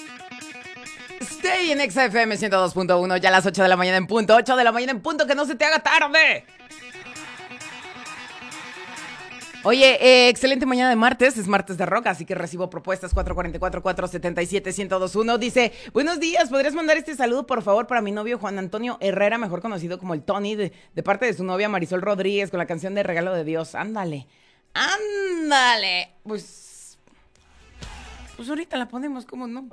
Stay en XFM 102.1, ya a las 8 de la mañana en punto. 8 de la mañana en punto, que no se te haga tarde. Oye, excelente mañana de martes, es martes de rock, así que recibo propuestas 444-477-1021. Dice, buenos días, ¿podrías mandar este saludo por favor para mi novio Juan Antonio Herrera, mejor conocido como el Tony, de parte de su novia Marisol Rodríguez, con la canción de Regalo de Dios? Ándale, ándale. Pues ahorita la ponemos, ¿cómo no?